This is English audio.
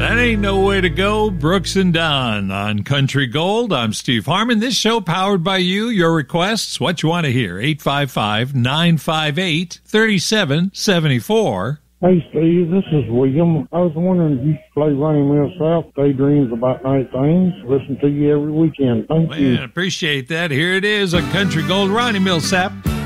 That ain't no way to go. Brooks and Dunn on Country Gold. I'm Steve Harmon. This show powered by you. Your requests, what you want to hear. 855-958-3774. Hey, Steve, this is William. I was wondering if you could play Ronnie Mills South, Daydreams About Night Things. Listen to you every weekend. Thank you. Man, appreciate that. Here it is, a Country Gold Ronnie Mills Sap.